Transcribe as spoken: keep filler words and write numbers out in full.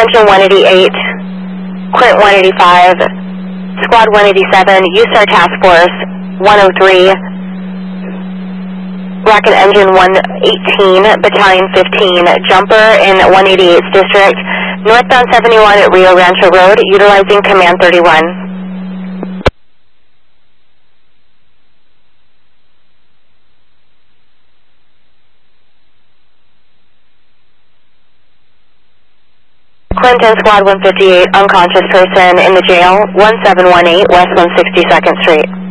Engine one eighty-eight, Quint one eighty-five, Squad one eighty-seven, U S A R Task Force one oh three, Rocket Engine one eighteen, Battalion fifteen, Jumper in one eighty-eighth District, northbound seventy-one at Rio Rancho Road, utilizing Command thirty-one. Clinton, Squad one fifty-eight, unconscious person in the jail, one seven one eight West one hundred sixty-second Street.